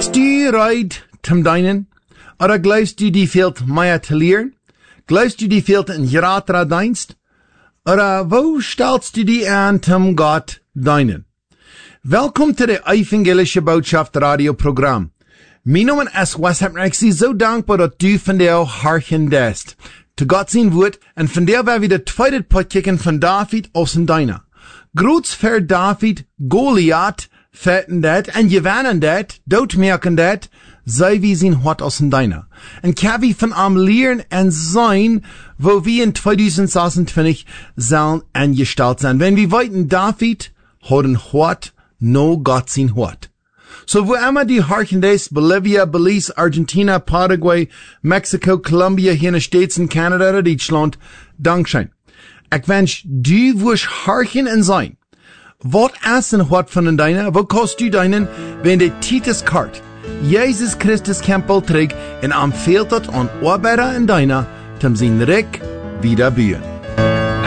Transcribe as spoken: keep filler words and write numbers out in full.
Hast du Reid zum Deinen? Oder glaubst du, die fehlt mehr zu lernen? Glaubst du, die fehlt ein grater Dienst? Oder wo stellst du die an zum Gott Deinen? Welkom to de Evangelische Botschaft radioprogram. Mijn naam is Wes Hepner. Ik zie zo dankbaar dat u vandaag harken dest. Te God zijn woord, en vandaag werden we de tweede pot kijken van David aus den Deiner. Groots ver David, Goliath, fetten dat, en gewannen dat, doodmerken dat, zij wie zijn wat aus den Deiner. En kan we van am leren en zijn, wo we in twintig zesentwintig zullen angesteld zijn. Wenn we weten, David hat ein Hort, no Gott sein Hort. So wo immer die Harkendes, Bolivia, Belize, Argentina, Paraguay, Mexico, Colombia, hier in den States und Kanada oder Deutschland, Dankeschön. Ich wünsch, du wirst harken und sein. Was ist ein Hort von deiner? Wo kannst du deinen, wenn der Titus Kart, Jesus Christus Campbell trägt und empfiehlt hat an Arbeiter in deiner, zum sein Reck wieder bühen.